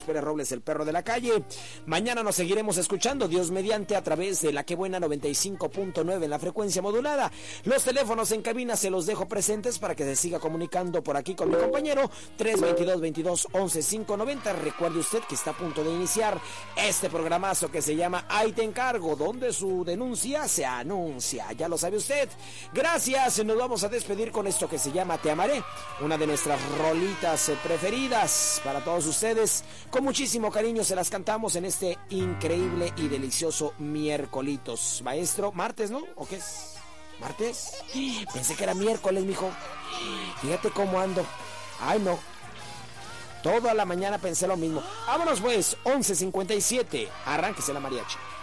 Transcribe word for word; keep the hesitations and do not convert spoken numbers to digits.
Pérez Robles, el perro de la calle. Mañana nos seguiremos escuchando, Dios mediante, a través de La Que Buena noventa y cinco punto nueve en la frecuencia modulada. Los teléfonos en cabina se los dejo presentes para que se siga comunicando por aquí con mi compañero. Tres veintidós, veintidós, once, quinientos noventa. Recuerde usted que está a punto de iniciar este programazo que se llama Ahí Te Encargo, donde su denuncia se anuncia. Ya lo sabe usted. Gracias, nos vamos a despedir con esto que se llama Te Amaré, una de nuestras rolitas preferidas para todos ustedes. Con muchísimo cariño se las cantamos en este increíble y delicioso miércolitos. Maestro, martes, ¿no? ¿O qué es? ¿Martes? Pensé que era miércoles, mijo. Fíjate cómo ando. Ay, no. Toda la mañana pensé lo mismo. Vámonos pues, once cincuenta y siete. Arránquese la mariachi.